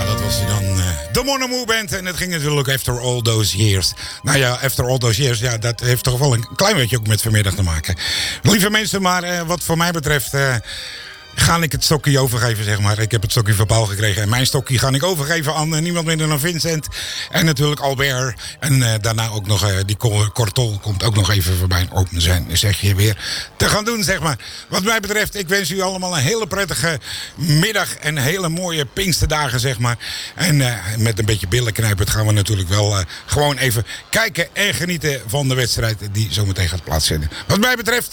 Ja, dat was dan de Monomoo Band. En het ging natuurlijk After All Those Years. Nou ja, After All Those Years, ja, dat heeft toch wel een klein beetje ook met vanmiddag te maken. Lieve mensen, maar wat voor mij betreft ga ik het stokje overgeven, zeg maar. Ik heb het stokje van Paul gekregen. En mijn stokje ga ik overgeven aan niemand minder dan Vincent. En natuurlijk Albert. En daarna ook nog die Kortol komt ook nog even voorbij om zijn zegje weer te gaan doen, zeg maar. Wat mij betreft, ik wens u allemaal een hele prettige middag. En hele mooie Pinksterdagen, zeg maar. En met een beetje billen knijpen gaan we natuurlijk wel gewoon even kijken en genieten van de wedstrijd die zometeen gaat plaatsvinden. Wat mij betreft,